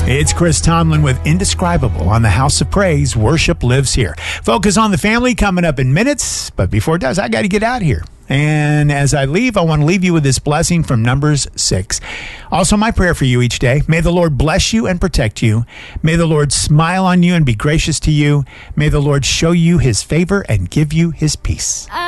It's Chris Tomlin with Indescribable on the House of Praise. Worship lives here. Focus on the family coming up in minutes. But before it does, I got to get out of here. And as I leave, I want to leave you with this blessing from Numbers 6. Also, my prayer for you each day. May the Lord bless you and protect you. May the Lord smile on you and be gracious to you. May the Lord show you his favor and give you his peace.